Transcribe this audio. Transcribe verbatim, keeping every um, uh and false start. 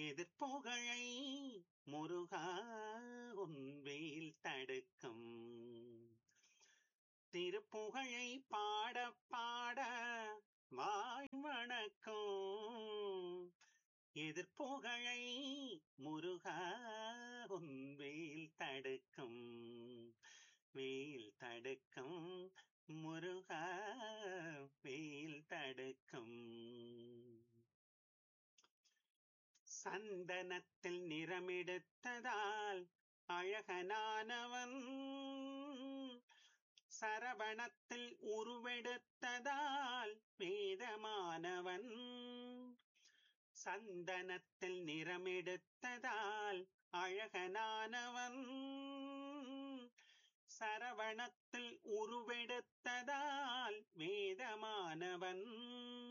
எதிர்ப்புகழை முருகா உன்வேல் தடுக்கும் திருப்புகழை பாட பாட வாய் வணக்கம் எதிர்ப்புகழை முருகா உன்வேல் தடுக்கும் வேல் தடுக்கும் முருகா வேல் தடுக்கும் சந்தனத்தில் நிறமெடுத்ததால் அழகனானவன் சரவணத்தில் உருவெடுத்ததால் வேதமானவன் சந்தனத்தில் நிறமெடுத்ததால் அழகனானவன் சரவணத்தில் உருவெடுத்ததால் வேதமானவன்